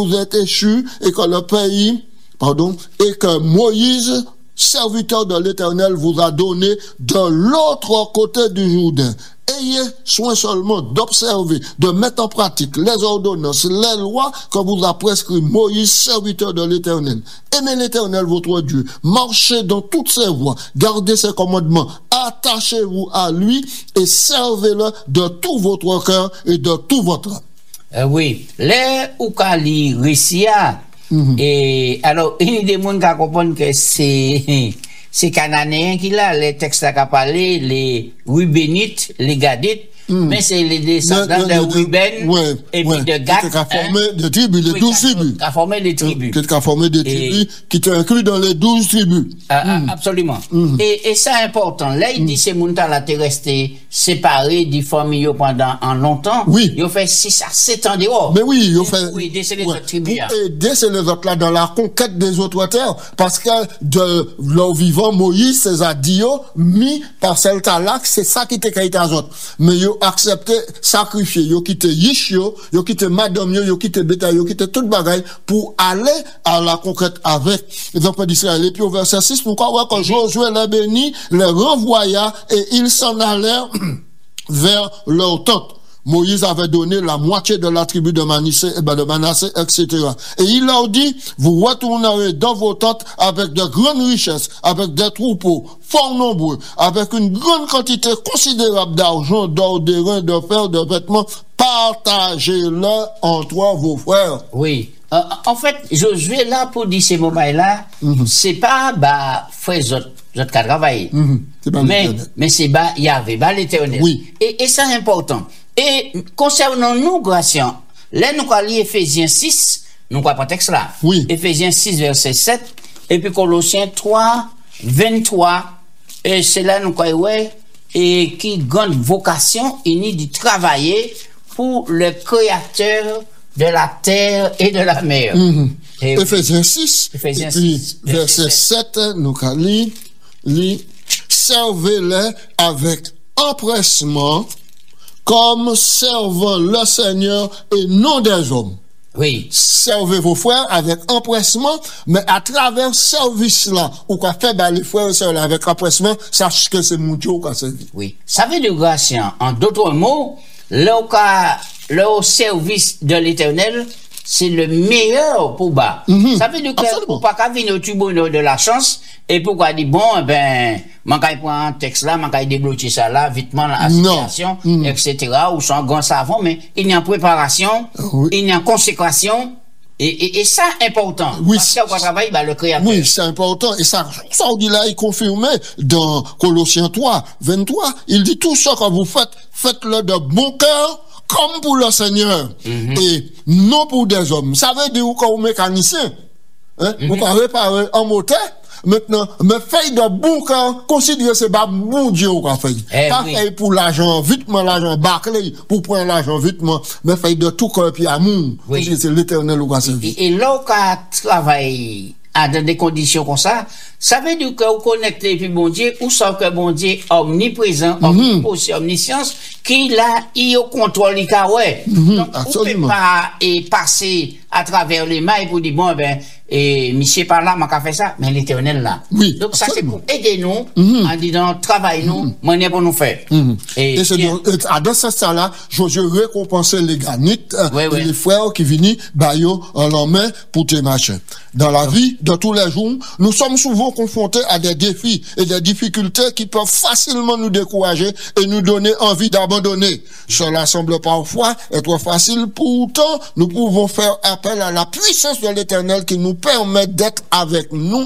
vous êtes échus et que le pays, et que Moïse, serviteur de l'Éternel, vous a donné de l'autre côté du Jourdain. Ayez soin seulement d'observer, de mettre en pratique les ordonnances, les lois que vous a prescrit Moïse, serviteur de l'Éternel. Aimez l'Éternel, votre Dieu. Marchez dans toutes ses voies. Gardez ses commandements. Attachez-vous à lui et servez-le de tout votre cœur et de tout votre âme. Oui. Les Oukali Rissia. Et alors, il y a des gens qui comprennent que c'est Cananéens qui là, les textes qui parlé, les Rubénites, les Gadites, mais c'est les descendants de Ruben et puis de Gad. Qui a formé des tribus, les 12 tribus. Qui a formé des tribus. Qui a formé des tribus, qui étaient inclus dans les 12 tribus. Absolument. Et ça est important. Là, il dit ces montagnes là, t'es resté séparés des familles pendant un longtemps. Oui. Ils ont fait 6 à 7 ans dehors. Mais oui, ils ont fait. Pour aider les autres tribus. Pour aider les autres là dans la conquête des autres terres. Parce que de leur vivant, Moïse, ces adios, mis par celle là, c'est ça qui était été à autres. Mais ils ont accepté sacrifier, ils ont quitté Yish, ils ont quitté Madame, ils ont quitté Bétail, ils ont quitté toute bagaille pour aller à la conquête avec les enfants d'Israël. Et puis au verset 6, nous croyons que Josué les bénit, les renvoya et ils s'en allèrent vers leur tente. Moïse avait donné la moitié de la tribu de Manassé, etc. Et il leur dit, vous retournerez dans vos tentes avec de grandes richesses, avec des troupeaux fort nombreux, avec une grande quantité considérable d'argent, d'or, de reins, de fer, de vêtements. Partagez-le entre vos frères. Oui. En fait, Josué là, pour dire ces moments-là, c'est pas, frères autres qui travaillent. Mais c'est, il y avait, l'Éternel. Oui. Et ça est important. Et concernant nous, Gratian, là nous allons lire Éphésiens 6, nous allons pas texte là. Oui. Éphésiens 6 verset 7 et puis Colossiens 3 23 et c'est là nous allons et qui grande vocation il dit travailler pour le créateur de la terre et de la mer. Éphésiens 6 Éphésiens et puis 6 verset 7 nous allons lire servez-les avec empressement comme servant le Seigneur et non des hommes. Oui. Servez vos frères avec empressement, mais à travers service-là, ou quoi faire les frères et sœurs avec empressement, sache que c'est mon Dieu qui a servi. Oui. Ça veut dire, Gratian, en d'autres mots, le service de l'Éternel, c'est le meilleur pour bas. Ça veut dire que pour pas qu'à venir au tribunal de la chance, et pourquoi dire, bon, man kay prend un texte là, man kay débloquer ça là, vitement la situation, etc., ou son grand savant, mais il y a préparation, il y a consécration, et ça, important. Oui. Parce qu'on travaille, le créateur. Oui, c'est important. Et ça on dit là, il confirmait dans Colossiens 3, 23, il dit tout ce que vous faites, faites-le de bon cœur, comme pour le Seigneur, et non pour des hommes. Ça veut dire que vous mécanicien, vous pouvez réparer un moteur. Maintenant, mais fait de bon cœur, considérez c'est pas bon Dieu qu'on fait. Pas fait pour l'argent, vitement l'argent bâclé, pour prendre l'argent vitement, mais fait de tout cœur puis amour. Oui. C'est l'Éternel qui a servi. Et là, quand travaille dans des conditions comme ça veut dire que vous connectez puis bon Dieu, ou sans que bon Dieu omniprésent, aussi omniscience, qui là, il contrôle les carrés. Donc, on ne peut pas passer à travers les mailles pour dire, bon, monsieur par là, m'a fait ça, mais l'Éternel là. Oui. Donc, ça, c'est pour aider nous, en disant, travaille nous, manière pour nous faire. Et c'est dans ce sens-là, Josué récompensait les Ganites, et les frères qui venaient, en leur main pour te marcher. Dans la vie de tous les jours, nous sommes souvent confrontés à des défis et des difficultés qui peuvent facilement nous décourager et nous donner envie d'abandonner. Cela semble parfois être facile, pourtant, nous pouvons faire appel à la puissance de l'Éternel qui nous permet d'être avec nous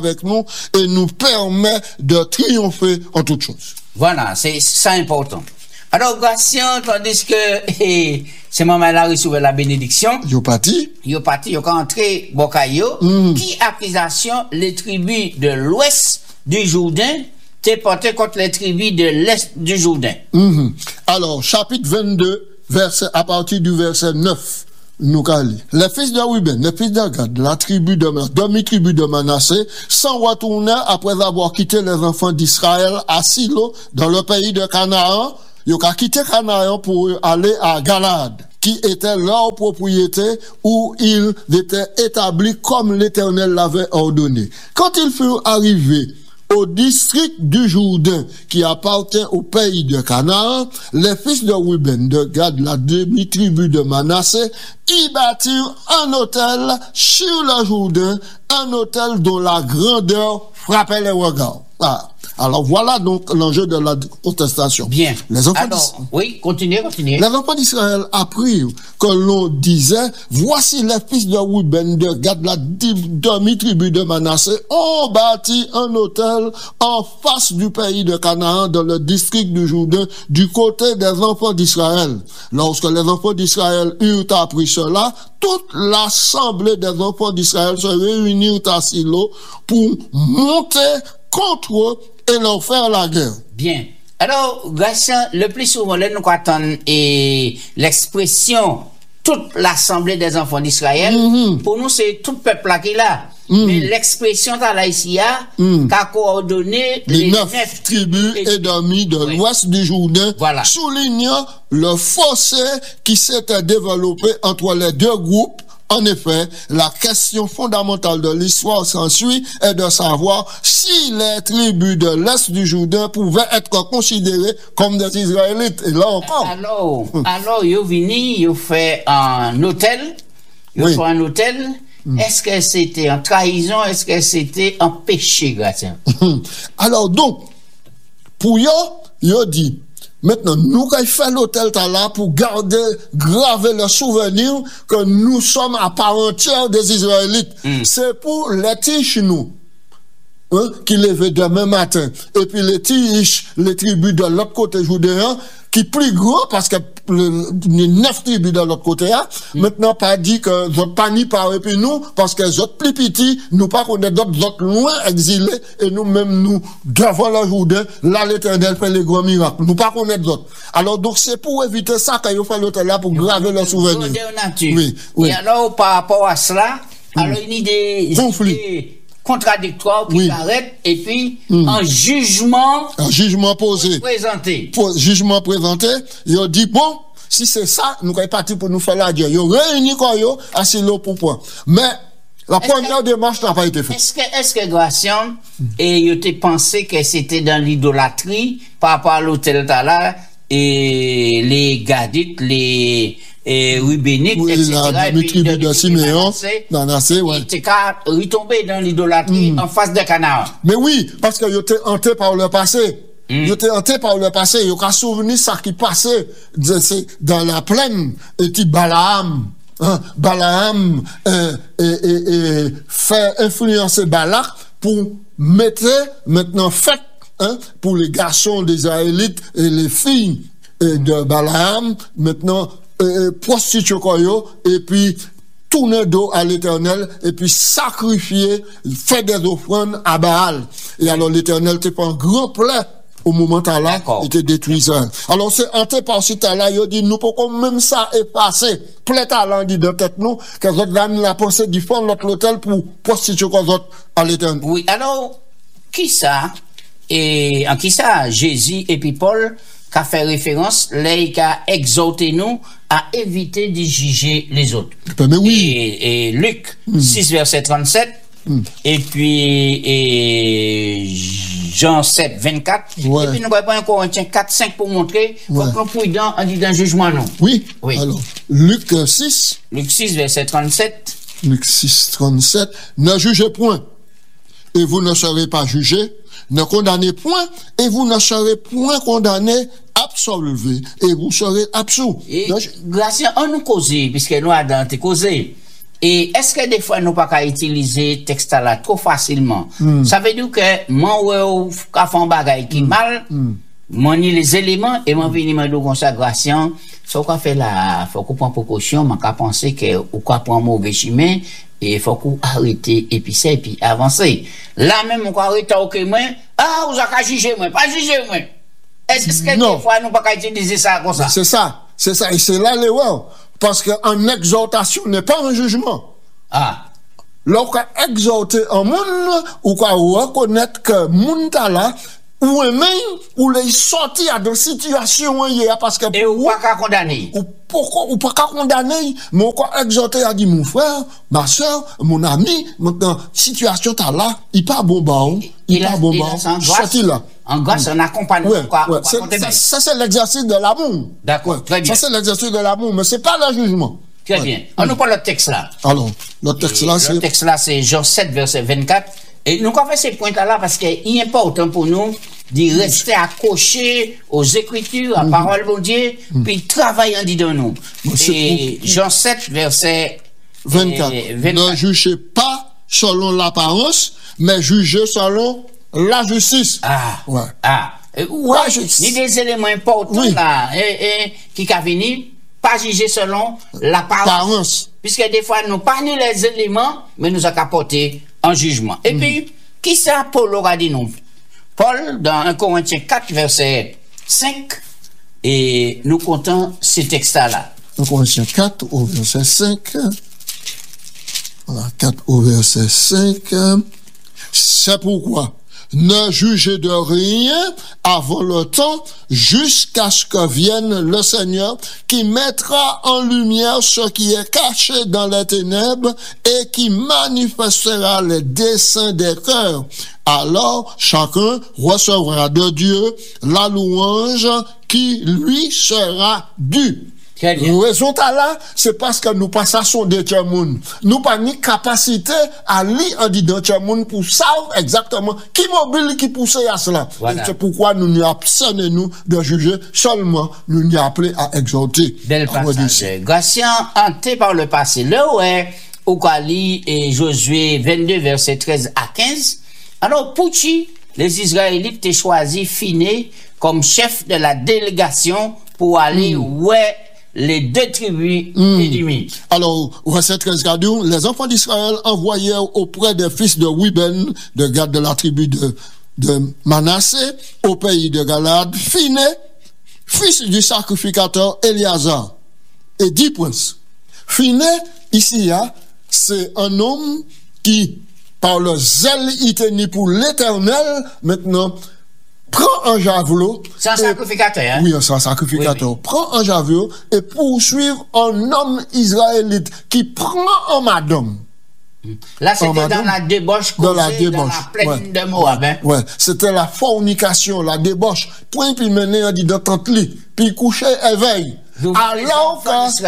et nous permet de triompher en toutes choses. Voilà, c'est ça important. Alors, Gratian, tandis que c'est maman là reçu la bénédiction. Yo parti, yo entré Bokayo, qui accusation les tribus de l'ouest du Jourdain t'es porté contre les tribus de l'est du Jourdain. Alors, chapitre 22, à partir du verset 9. Nous les fils de Ruben, les fils de Gad, la tribu demi-tribu de Manassé, s'en retournèrent après avoir quitté les enfants d'Israël à Silo, dans le pays de Canaan. Ils ont quitté Canaan pour aller à Galade. qui était leur propriété où ils étaient établis comme l'Éternel l'avait ordonné. Quand ils furent arrivés au district du Jourdain qui appartient au pays de Canaan, les fils de Ruben, de Gad, la demi-tribu de Manassé, y bâtirent un autel sur le Jourdain, un autel dont la grandeur frappait les regards. Ah. Alors voilà donc l'enjeu de la contestation. Bien. Les enfants oui, continuez. Les enfants d'Israël apprirent que l'on disait, voici les fils de Ruben, de Gad, la demi-tribu de Manassé, ont bâti un autel en face du pays de Canaan, dans le district du Jourdain, du côté des enfants d'Israël. Lorsque les enfants d'Israël eurent appris cela, toute l'assemblée des enfants d'Israël se réunirent à Silo pour monter contre eux et leur faire la guerre. Bien. Alors, Gratien, le plus souvent, là, nous attendons l'expression toute l'assemblée des enfants d'Israël. Pour nous, c'est tout le peuple là qui est là. Mais l'expression dans la ici, qu'a coordonné les 9 tribus et demi de l'ouest du Jourdain, soulignant le fossé qui s'était développé entre les deux groupes. En effet, la question fondamentale de l'histoire s'ensuit est de savoir si les tribus de l'Est du Jourdain pouvaient être considérées comme des Israélites. Et là encore. Alors, ils vini, ils fait un hôtel. Est-ce que c'était en trahison? Est-ce que c'était en péché, Gratien? Alors, donc, pour eux, ils dit, maintenant, nous, quand fait l'hôtel là pour graver le souvenir que nous sommes à part entière des Israélites. C'est pour les tiches, nous, qui levaient demain matin. Et puis les tiches, les tribus de l'autre côté Jourdain, qui plus gros, parce que les 9 tribus de l'autre côté, maintenant, pas dit que d'autres pas ni par et puis nous, parce que les autres plus petits, nous pas connaître d'autres loin exilés, et nous-mêmes, nous, devant le Jourdain, là, l'Éternel fait les grands miracles. Nous pas connaître d'autres. Alors, donc, c'est pour éviter ça qu'ils fait l'hôtel là, pour graver leurs souvenirs. Oui. Et alors, par rapport à cela, alors, une idée contradictoire qui s'arrête et puis un jugement présenté. Jugement présenté, il a dit bon, si c'est ça, nous sommes partis pour nous faire la guerre. Ils ont réuni quoi yo à Silo pour point. Mais la première démarche n'a pas été faite. Est-ce que Gratien et il était pensé que c'était dans l'idolâtrie par rapport à l'hôtel là et les Gadites, les Rubénites, etc. La demi-tribu de Siméon, Manassé, il était retombé dans l'idolâtrie en face de Canaan. Mais oui, parce qu'il était hanté par le passé. Il était hanté par le passé. Il a souvenu ça qui passait dans la plaine. Et puis Balaam fait influencer Balak pour mettre maintenant fait pour les garçons des Israélites et les filles de Balaam maintenant prostituer et puis tourner dos à l'Éternel et puis sacrifier, faire des offrandes à Baal. Et alors l'Éternel te fait un grand plat au moment là, il te détruit ça. Alors c'est hanté par ce là, il dit nous pourquoi même ça est passé. Plein talent dit dans tête nous que votre dame la pensée du fond notre hôtel pour prostituer à l'Éternel. Oui, alors qui ça et en qui ça Jésus et puis Paul qui a fait référence, là, qui a exhorté nous à éviter de juger les autres. Mais oui. Et Luc 6, verset 37, et puis Jean 7, 24, et puis nous allons prendre Corinthiens 4, 5 pour montrer qu'il faut qu'on prudent en disant jugement non. Oui. Alors, Luc 6. Luc 6, verset 37. Luc 6, 37. Ne jugez point, et vous ne serez pas jugés. Ne condamnez point, et vous ne serez point condamnés, absolvés, et vous serez absous. Gratien, on nous cause, puisque nous avons causé. Et est-ce que des fois nous pas qu'à utiliser texte là trop facilement? Ça veut dire que moi ka font bagay qui mal, moi ni les éléments et moi venir me dire consacration, faut qu'on fait là, faut qu'on prend précaution, man ka penser que ou qu'on prend mauvais chemin et faut qu'on arrête et puis c'est et puis avancer. Là même on arrête OK moi, vous avez juger moi, pas juger moi. Est-ce que des fois nous pas qu'à utiliser ça comme ça? C'est ça et c'est là l'erreur. Parce qu'en exhortation n'est pas un jugement. Lorsqu'on exhorte un monde, ou qu'on reconnaît que monde là, ou même, ou les sortir de situation, parce que, et ou pas qu'à condamner. Ou pas qu'à condamner, mais on peut exhorter à dire, mon frère, ma soeur, mon ami, maintenant, situation t'as là, il pas bon bon, il pas bon bon, sorti là. Angoisse, un accompagnement, ça c'est l'exercice de l'amour. D'accord, très bien. Ça c'est l'exercice de l'amour, mais c'est pas le jugement. Très bien. On nous parle le texte là. Alors, le texte là, c'est... Le texte là, c'est Jean 7, verset 24. Et nous avons fait ces points-là parce qu'il est important pour nous de rester accrochés aux Écritures, à la parole de Dieu, puis travailler en dedans nous. Et Jean 7, verset 24. Ne jugez pas selon l'apparence, mais jugez selon la justice. Ouais. Il y a des éléments importants là, qui ont venir, pas juger selon l'apparence. Puisque des fois, nous pas ni les éléments, mais nous avons apporté un jugement. Et puis, qui ça Paul aura dit nous? Paul, dans 1 Corinthiens 4, verset 5, et nous comptons ces textes-là. 1 Corinthiens 4, au verset 5. Voilà, 4 au verset 5. C'est pourquoi ne jugez de rien avant le temps, jusqu'à ce que vienne le Seigneur, qui mettra en lumière ce qui est caché dans les ténèbres et qui manifestera les desseins des cœurs. Alors, chacun recevra de Dieu la louange qui lui sera due. Raison là, c'est parce que nous passons de Tchamoun. Nous pas ni capacité à lire en disant Tchamoun pour savoir exactement qui mobile qui pousse à cela. Voilà. C'est pourquoi nous nous abstenons de juger, seulement nous nous appelons à exhorter. Bel passage. Gatien, hanté par le passé. Là où est Okali et Josué 22, verset 13 à 15. Alors, pour qui les Israélites ont choisi Finé comme chef de la délégation pour aller les deux tribus ennemies. Alors, verset 13, les enfants d'Israël envoyèrent auprès des fils de Ruben, de Gad de la tribu de Manassé, au pays de Galade, Finé, fils du sacrificateur Éléazar, et 10 princes. Finé, ici, c'est un homme qui, par le zèle iteni pour l'Éternel, maintenant, prend un javelot. C'est un sacrificateur, hein? Oui, c'est un sacrificateur. Oui. Prend un javelot et poursuivre un homme israélite qui prend un madame. Là, c'était dans la débauche, dans la plaine de Moab, hein? Ouais, c'était la fornication, la débauche. Point, puis mener un dit dans tente lit, puis coucher, éveil. Alors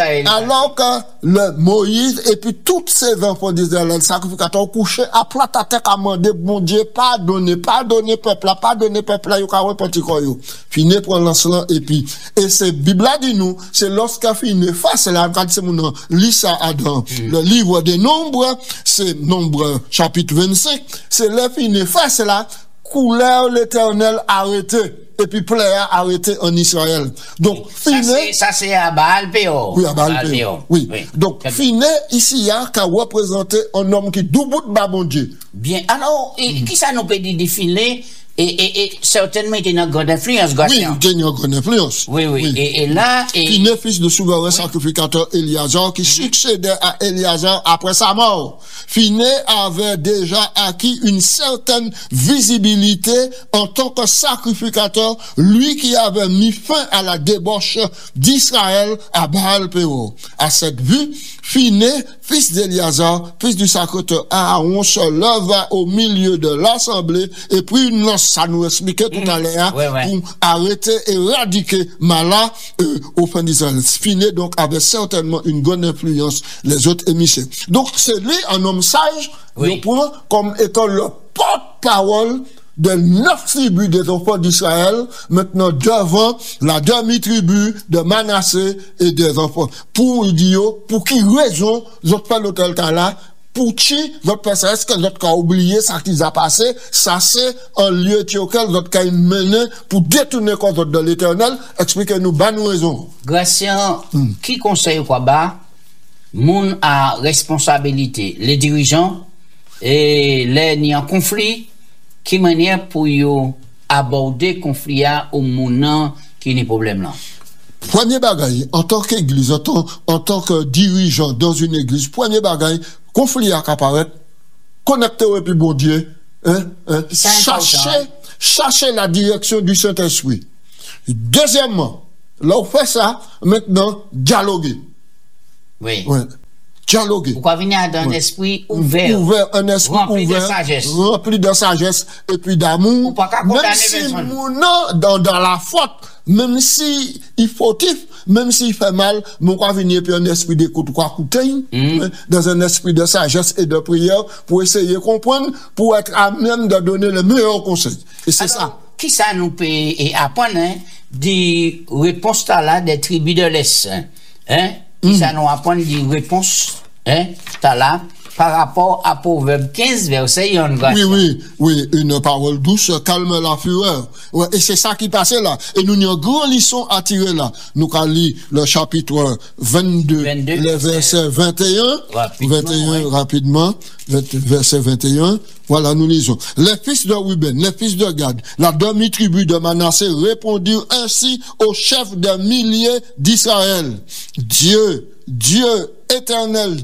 que le Moïse et puis toutes ces enfants d'Israël, le sacrificateur couché à plat à terre à demander, bon Dieu, pardonnez peuple là, il y a repentir quoi yo. Fini pour l'enseignement et c'est Bible dit nous, c'est lorsqu'à fini face là, quand c'est mon lit ça dans le livre des Nombres, c'est Nombre chapitre 25, c'est le fini face là, couleur l'Éternel arrêté. Et puis plaire arrêté en Israël. Donc, ça c'est à Baal Péor. Oui, à Baal Péor. Oui. Donc, Finé, ici, qui a représenté un homme qui double de bon Dieu. Bien. Alors, qui ça nous peut dire de Finé? Et certainement, il y a une grande influence, Gatien. Oui, il y a une grande influence. Oui. Et là, Finé, fils de souverain sacrificateur Éléazar, qui succédait à Éléazar après sa mort. Finé avait déjà acquis une certaine visibilité en tant que sacrificateur, lui qui avait mis fin à la débauche d'Israël à Baal Péor. À cette vue, Finé, fils d'Éléazar, fils du sacrificateur Aaron, se leva au milieu de l'assemblée et prit une lance, ça nous expliquait tout à l'heure, pour arrêter et éradiquer Mala au fin d'Israël. Finé, donc, avait certainement une grande influence les autres émissaires. Donc, c'est lui, un homme sage, nous prenons comme étant le porte-parole de 9 tribus des enfants d'Israël, maintenant devant la demi-tribu de Manassé et des enfants. Pour dire, pour qui raison, vous faites l'hôtel là, pour qui, votre personne, est-ce que votre a oublié ça qui a passé, ça c'est un lieu auquel votre a mené pour détourner contre de l'Éternel, expliquez-nous, bonne raison. Gatien, qui conseille quoi bas? Moun a responsabilité, les dirigeants, et les ni en conflit, qui manière pour yo aborder conflit au moun qui n'est problème là. Premier bagaille, en tant qu'église, en tant que dirigeant dans une église, premier bagaille, conflit à apparaître, connecté au puis bon Dieu, chercher la direction du Saint-Esprit. Deuxièmement, là, on fait ça, maintenant, dialoguer. Oui. Ouais. Dialoguer. Pourquoi venir dans un esprit ouvert? Un esprit rempli ouvert. De sagesse. Rempli de sagesse et puis d'amour. Même si dans la faute, même si il fautif, même s'il fait mal, mon quoi venir puis un esprit d'écoute, quoi coûter, dans un esprit de sagesse et de prière pour essayer de comprendre, pour être à même de donner le meilleur conseil. Et c'est ça. Qui ça nous peut apprendre, hein, des réponses là des tribus de l'Est, hein? Qui ça nous apprend des réponses, hein, là, par rapport à Proverbe 15, verset 1. Oui, une parole douce calme la fureur. Ouais, et c'est ça qui passait là. Et nous avons une grande leçon à tirer là. Nous allons lire le chapitre 22 le verset 21. Rapidement, verset 21. Voilà, nous lisons. Les fils de Ruben, les fils de Gad, la demi-tribu de Manassé répondirent ainsi au chef des milliers d'Israël. Dieu, éternel,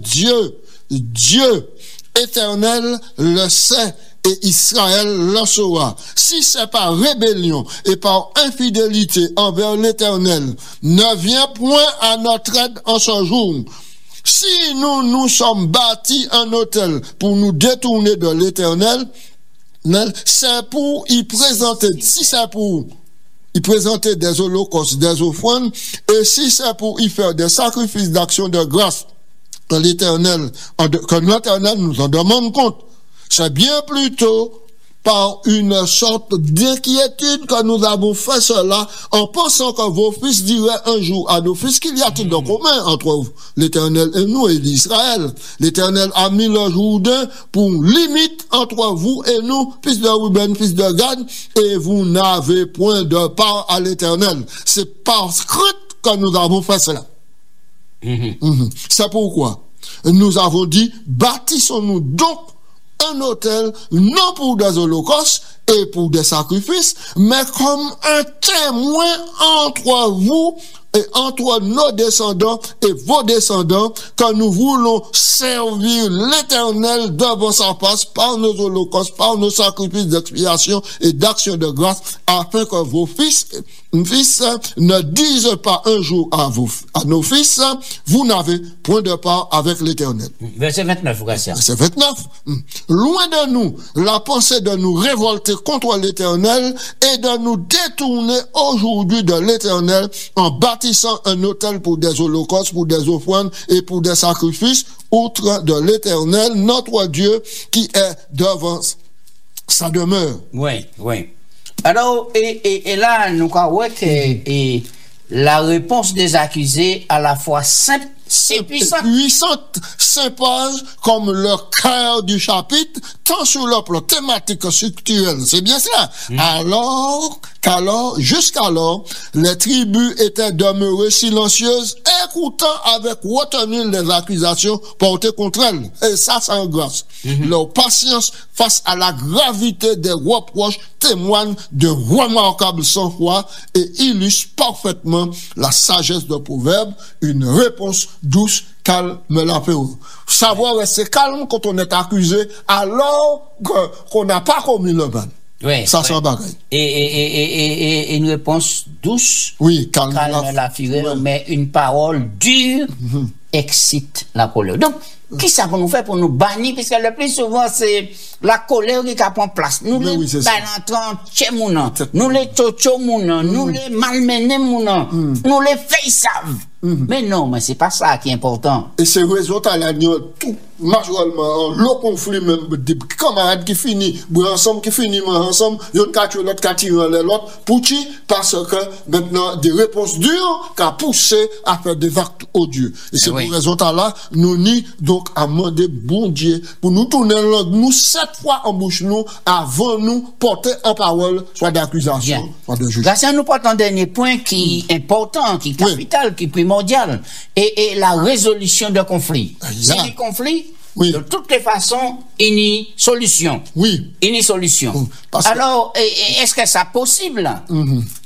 Dieu éternel le sait et Israël le saura. Si c'est par rébellion et par infidélité envers l'Éternel, ne viens point à notre aide en ce jour. Si nous sommes bâtis un autel pour nous détourner de l'Éternel, c'est pour y présenter, si c'est pour y présenter des holocaustes, des offrandes, et si c'est pour y faire des sacrifices d'action de grâce, que l'Éternel nous en demande compte, c'est bien plutôt par une sorte d'inquiétude que nous avons fait cela, en pensant que vos fils diraient un jour à nos fils, qu'il y a-t-il de commun entre l'Éternel et nous et l'Israël? L'Éternel a mis le Jourdain pour limite entre vous et nous, fils de Ruben, fils de Gad, et vous n'avez point de part à l'Éternel. C'est par crainte que nous avons fait cela. C'est pourquoi nous avons dit, bâtissons-nous donc un autel, non pour des holocaustes et pour des sacrifices, mais comme un témoin entre vous et entre nos descendants et vos descendants, que nous voulons servir l'Éternel devant sa face par nos holocaustes, par nos sacrifices d'expiation et d'action de grâce, afin que vos fils ne disent pas un jour à nos fils, vous n'avez point de part avec l'Éternel. Verset 29, Verset 29. Loin de nous la pensée de nous révolter contre l'Éternel et de nous détourner aujourd'hui de l'Éternel en bâtissant un autel pour des holocaustes, pour des offrandes et pour des sacrifices, outre de l'Éternel, notre Dieu, qui est devant sa demeure. Oui. Alors, et là, nous avons que la réponse des accusés à la fois simple et puissante. Puissante s'impose comme le cœur du chapitre, tant sur le plan thématique que structurel. C'est bien cela. Jusqu'alors, les tribus étaient demeurées silencieuses, écoutant avec retenue les accusations portées contre elles. Et ça, c'est en grâce. Leur patience face à la gravité des reproches témoigne de remarquable sang-froid et illustre parfaitement la sagesse de Proverbe, une réponse douce, calme la paix. Savoir rester calme quand on est accusé alors qu'on n'a pas commis le mal. Oui, ça c'est un bagage. Et une réponse douce, calme la fureur, mais une parole dure excite la colère. Donc, qui ça pour nous faire pour nous bannir, puisque le plus souvent c'est la colère qui prend place. Nous les balantrons chez mounans, nous les tchocho mounans, nous les malmenés mounans, nous les faissaves. Mais non, mais c'est pas ça qui est important. Et c'est résultat là, tout majoritairement le conflit même des camarades qui finissent ensemble, qui finissent ensemble, l'autre qui tue l'autre, qui tire l'autre, pour qui? Parce que maintenant des réponses dures qui a poussé à faire des actes odieux. Et c'est pour résultat là, nous ni donc à demander bon Dieu pour nous tourner nous 7 fois en bouche nous avant nous porter en parole soit d'accusation, soit de jugement. Grâce à nous portons un dernier point qui est important, qui est capital, qui est primordial, et la résolution de conflits. Si les conflits, de toutes les façons, il y a solution. Il y a solution. Alors, est-ce que c'est possible?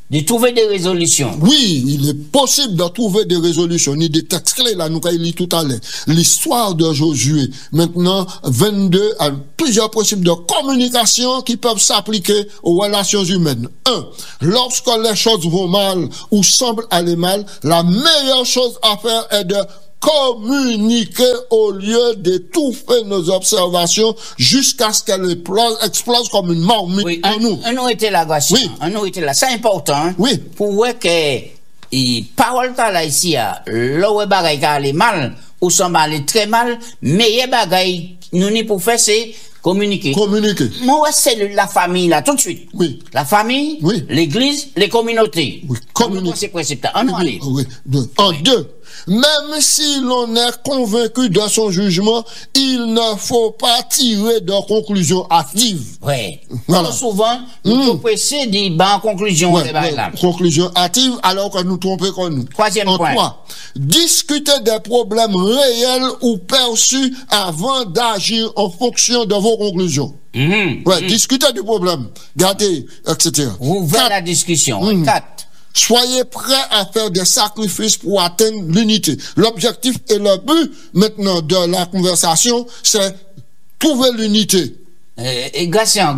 de trouver des résolutions. Oui, il est possible de trouver des résolutions, ni des textes clés, là, nous avons lu tout à l'heure. L'histoire de Josué. Maintenant, 22, a plusieurs principes de communication qui peuvent s'appliquer aux relations humaines. 1. Lorsque les choses vont mal ou semblent aller mal, la meilleure chose à faire est de communiquer au lieu d'étouffer nos observations jusqu'à ce qu'elles explosent comme une marmite en nous. On a été là, Gratien. Oui. On a été là. C'est important. Hein? Oui. Pour voir que parole là ici, là où bagaille aller mal, ou semble aller très mal, meilleur bagaille nous ni pour faire c'est communiquer. Communiquer. Moi, c'est la famille là, tout de suite. Oui. La famille, oui. L'église, les communautés. Oui. Communiquer. C'est principe là. On oui. Oui. En deux. Même si l'on est convaincu de son jugement, il ne faut pas tirer de conclusions hâtives. Oui. Voilà. Souvent, nous sommes pressés d'y en conclusion. Conclusion hâtive alors que nous trompons comme nous. Troisième point. 3. Discuter des problèmes réels ou perçus avant d'agir en fonction de vos conclusions. Discuter du problème, gardez, etc. Ouvrez la discussion. 4. Soyez prêts à faire des sacrifices pour atteindre l'unité. L'objectif et le but maintenant de la conversation, c'est trouver l'unité. Gratien.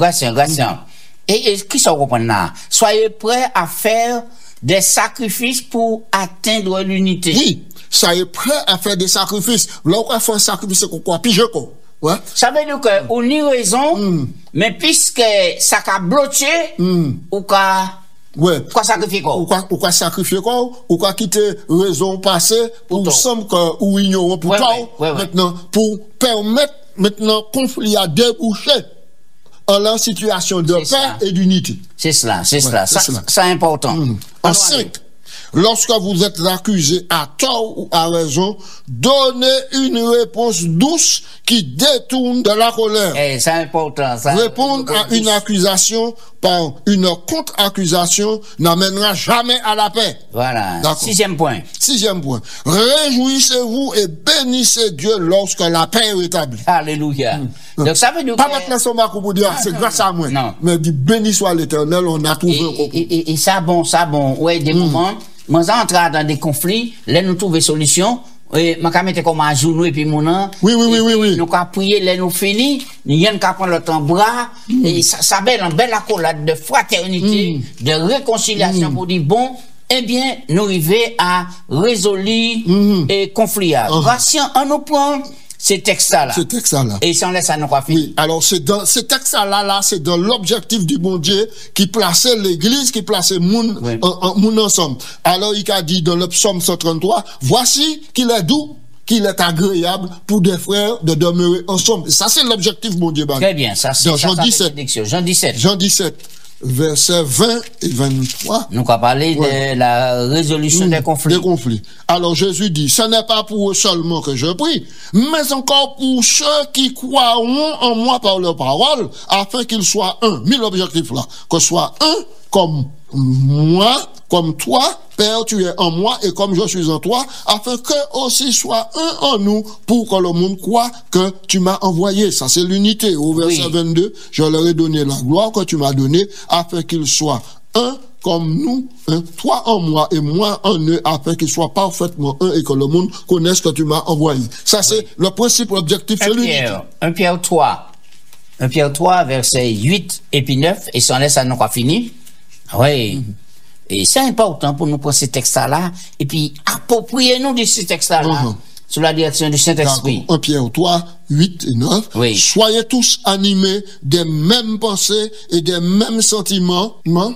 Et qui s'en comprend là? Soyez prêts à faire des sacrifices pour atteindre l'unité. Oui, soyez prêts à faire des sacrifices. Là, on va faire un sacrifice, c'est quoi? Puis quoi? Ouais. Ça veut dire que, on y raison, mais puisque ça a bloqué, ou qu'a ouais. Pourquoi sacrifier quoi? Ou quoi sacrifier quoi? Ou quoi quitter raison passée pour semble que ou ignorer pour toi. Maintenant, pour permettre maintenant conflit à déboucher en la situation de paix et d'unité. C'est cela. C'est important. En 5. Lorsque vous êtes accusé à tort ou à raison, donnez une réponse douce qui détourne de la colère. C'est important, ça. Répondre à une accusation par une contre-accusation n'amènera jamais à la paix. Voilà. Sixième point. Réjouissez-vous et bénissez Dieu lorsque la paix est rétablie. Alléluia. Donc ça veut dire pas mettre le sommet pour dire c'est grâce à moi. Non. Mais dit béni soit l'Éternel, on a trouvé et ça bon. Ouais, des moments, moi j'entre dans des conflits, là nous trouver solution. Et ma camette comme à genoux et puis mon an. Oui. Nous qu'à prier, là nous fini, nous y'en qu'à prendre le temps bras et ça belle accolade de fraternité, de réconciliation pour dire bon, eh bien nous arriver à résoudre et conflit. Patient, on nous prend ces textes-là. Et sans laisser à nous pas finir. Oui, alors c'est dans ces textes-là, c'est dans l'objectif du bon Dieu qui plaçait l'église, qui plaçait moun ensemble. Alors il a dit dans le psaume 133, voici qu'il est doux, qu'il est agréable pour des frères de demeurer ensemble. Et ça, c'est l'objectif, mon Dieu. Très bien, ça c'est Jean 17. Jean 17. Versets 20 et 23. Nous avons parlé de la résolution des conflits. Alors Jésus dit, ce n'est pas pour eux seulement que je prie, mais encore pour ceux qui croiront en moi par leur parole, afin qu'ils soient un. Mis l'objectif là, que soit un comme moi, comme toi, Père, tu es en moi et comme je suis en toi, afin que aussi soit un en nous pour que le monde croit que tu m'as envoyé. Ça, c'est l'unité. Au verset 22, je leur ai donné la gloire que tu m'as donnée, afin qu'ils soient un comme nous, toi en moi et moi en eux, afin qu'ils soient parfaitement un et que le monde connaisse que tu m'as envoyé. Ça, c'est le principe, l'objectif, c'est l'unité. 1 Pierre 3, versets 8 et puis 9, et sans laisse à nous pas fini. Oui. Et c'est important pour nous prendre ces textes-là, et puis approprier-nous de ces textes-là, sous la direction du Saint-Esprit. 1 Pierre 3, 8 et 9. Oui. Soyez tous animés des mêmes pensées et des mêmes sentiments,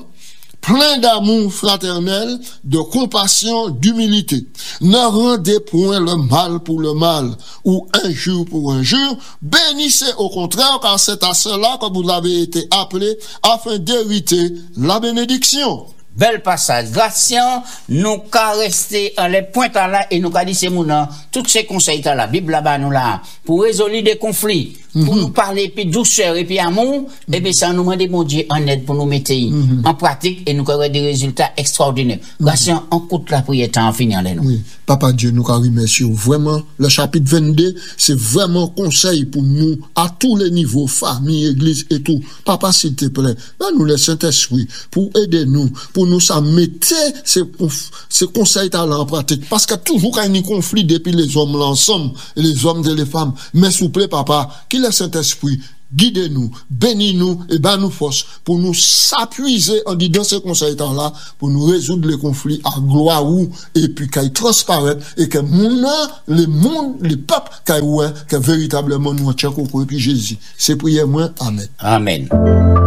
plein d'amour fraternel, de compassion, d'humilité. Ne rendez point le mal pour le mal, ou injure pour injure. Bénissez au contraire, car c'est à cela que vous avez été appelés, afin d'hériter la bénédiction. Bel passage. Gratien, nous qu'à rester en les points là, et nous qu'à dire c'est mon tous ces conseils dans la Bible là-bas, nous là, pour résoudre des conflits, pour nous parler, puis douceur, et puis amour, et bien ça nous demande, mon Dieu, en aide pour nous mettre en pratique, et nous aurons des résultats extraordinaires. Gratien, on coûte la prière, en finir là, nous. Oui. Papa Dieu, nous remercions vraiment. Le chapitre 22, c'est vraiment conseil pour nous, à tous les niveaux, famille, église et tout. Papa, s'il te plaît, donne-nous le Saint-Esprit, pour aider nous, pour pour nous ça mettre ces conseils là en pratique. Parce que toujours quand il y a un conflit depuis les hommes l'ensemble, les hommes et les femmes, mais s'il vous plaît, papa, qu'il le Saint-Esprit guidez-nous, bénis-nous et nous force pour nous s'appuyer en disant ces conseils-là pour nous résoudre les conflits à gloire et puis qu'ils transparaissent et que les peuples qu'ils que véritablement nous tient et puis Jésus. C'est prière moi. Amen. Amen.